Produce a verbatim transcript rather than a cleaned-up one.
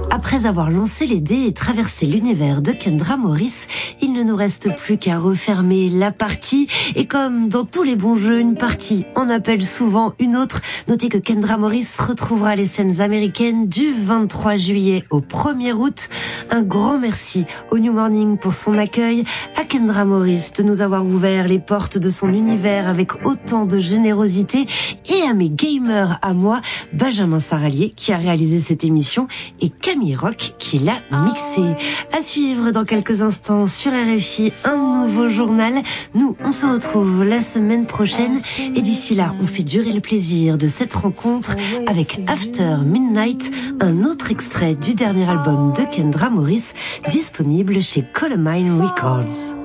Après avoir lancé les dés et traversé l'univers de Kendra Morris, il ne nous reste plus qu'à refermer la partie. Et comme dans tous les bons jeux, une partie en appelle souvent une autre. Notez que Kendra Morris retrouvera les scènes américaines du vingt-trois juillet au premier août. Un grand merci au New Morning pour son accueil, à Kendra Morris de nous avoir ouvert les portes de son univers avec autant de générosité, et à mes gamers à moi, Benjamin Saralier qui a réalisé cette émission et Camille Rock qui l'a mixé. À suivre dans quelques instants sur R F I, un nouveau journal. Nous, on se retrouve la semaine prochaine et d'ici là, on fait durer le plaisir de cette rencontre avec After Midnight, un autre extrait du dernier album de Kendra Morris, disponible chez Columbine Records.